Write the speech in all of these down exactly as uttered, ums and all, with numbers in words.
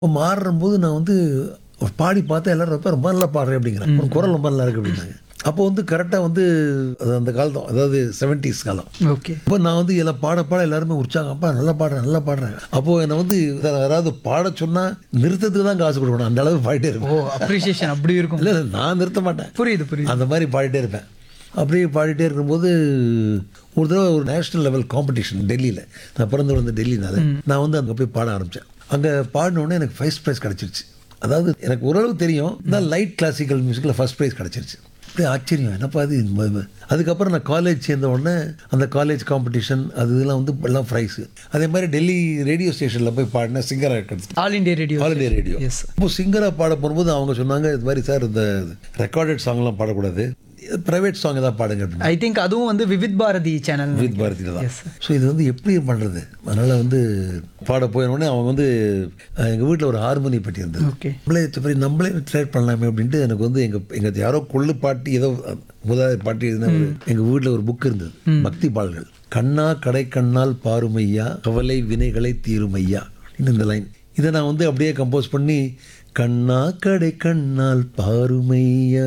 இப்போ மாறும்போது நான் வந்து பாடி பார்த்தா எல்லாரும் ரொம்ப ரொம்ப நல்லா பாடுறேன் அப்படிங்கிறேன். ஒரு குரல் ரொம்ப நல்லா இருக்கு அப்படின்னாங்க. அப்போ வந்து கரெக்டாக வந்து அது அந்த காலம், அதாவது செவன்டீஸ் காலம். ஓகே. இப்போ நான் வந்து எல்லாம் பாட பாட எல்லாருமே உற்சாகம், அப்பா நல்லா பாடுறேன் நல்லா பாடுறேன். அப்போது என்னை வந்து யாராவது பாட சொன்னால் நிறுத்தத்துக்கு தான் காசு கொடுக்கணும், அந்த அளவுக்கு பாடிட்டே ஓ இருப்பேன். அப்ரிசியேஷன் அப்படி இருக்கும். இல்லை இல்லை நான் நிறுத்த மாட்டேன், புரியுது புரியுது. அந்த மாதிரி பாடிட்டே இருப்பேன். அப்படியே பாடிட்டே இருக்கும்போது ஒரு தடவை ஒரு நேஷ்னல் லெவல் காம்படிஷன் டெல்லியில், நான் பிறந்து வந்த டெல்லினால நான் வந்து அங்கே போய் பாட ஆரம்பித்தேன். அங்கே பாடினோடனே எனக்கு ஃபர்ஸ்ட் ப்ரைஸ் கிடச்சிருச்சு. அதாவது எனக்கு ஓரளவு தெரியும், நான் லைட் கிளாசிக்கல் மியூசிக்கில் ஃபர்ஸ்ட் ப்ரைஸ் கிடச்சிருச்சு. அப்படியே ஆச்சரியம், என்னப்பா அது. அதுக்கப்புறம் நான் காலேஜ் சேர்ந்த உடனே அந்த காலேஜ் காம்படிஷன் அது இதெல்லாம் வந்து எல்லாம் ப்ரைஸு. அதே மாதிரி டெல்லி ரேடியோ ஸ்டேஷனில் போய் பாடினேன், சிங்கராக கிடச்சிட்டு. All India radio. All India radio. S. இப்போ சிங்கராக பாட போகும்போது அவங்க சொன்னாங்க, இது மாதிரி சார் இந்த ரெக்கார்டட் சாங்லாம் பாடக்கூடாது, ப்ரைவேட் சாங் ஏதாவது பாடுங்க அப்படின்னு. ஐ திங்க் அதுவும் வந்து விவித் பாரதி சேனல். வித் பாரதியில் தான். ஸோ இது வந்து எப்படி பண்ணுறது, அதனால் வந்து பாட போயினோடனே அவங்க வந்து எங்கள் வீட்டில் ஒரு ஹார்மோனி பெட்டி இருந்தது. ஓகே. நம்மளே சரி நம்மளே ட்ரை பண்ணலாமே அப்படின்ட்டு எனக்கு வந்து எங்கள் எங்கள் யாரோ கொள்ளு பாட்டி ஏதோ முதல் பாட்டி எழுதின எங்கள் வீட்டில் ஒரு புக் இருந்தது, பக்தி பாடல்கள். கண்ணா கடை கண்ணால் பாருமையா கவலை வினைகளை தீருமையா இந்த லைன், இதை நான் வந்து அப்படியே கம்போஸ் பண்ணி, கண்ணா கடை கண்ணால் பாருமையா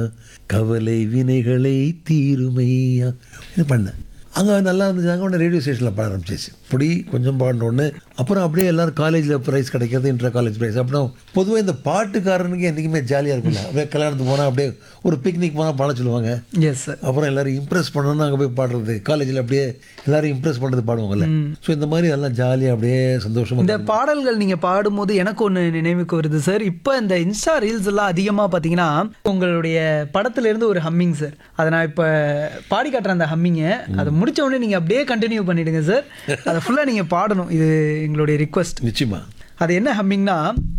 கவலை வினைகளை தீருமையா இது பண்ணேன். அங்கே நல்லா இருந்துச்சாங்க. உடனே ரேடியோ ஸ்டேஷனில் பாட ஆரம்பிச்சிச்சு. இப்படி கொஞ்சம் பாடினோடனே அப்புறம் அப்படியே எல்லோரும் காலேஜில் ப்ரைஸ் கிடைக்கிறது, இன்டர் காலேஜ் ப்ரைஸ். அப்புறம் பொதுவாக இந்த பாட்டுக்காரனுக்கு என்றைக்குமே ஜாலியாக இருக்குல்ல, அப்படியே கல்யாணத்துக்கு போனால் அப்படியே ஒரு பிக்னிக் போனால் பாட சொல்லுவாங்க. Yes sir. அப்புறம் எல்லோரும் இம்ப்ரெஸ் பண்ணணும்னு அங்கே போய் பாடுறது, காலேஜில் அப்படியே எல்லாரும் இம்ப்ரெஸ் பண்ணுறது பாடுவாங்கல்ல. ஸோ இந்த மாதிரி எல்லாம் ஜாலியாக அப்படியே சந்தோஷமாக. இந்த பாடல்கள் நீங்கள் பாடும்போது எனக்கு ஒன்று நினைவுக்கு வருது சார். இப்போ இந்த இன்ஸ்டா ரீல்ஸ் எல்லாம் அதிகமாக பார்த்தீங்கன்னா உங்களுடைய படத்துலேருந்து ஒரு ஹம்மிங் சார், அதை நான் இப்போ பாடி காட்டுறேன். அந்த ஹம்மிங்கை அதை முடிச்ச உடனே நீங்கள் அப்படியே கண்டினியூ பண்ணிவிடுங்க சார், அதை ஃபுல்லாக நீங்கள் பாடணும். இது எங்களுடைய ரிக்வெஸ்ட். நிச்சயமா. அது என்ன ஹம்மிங்னா,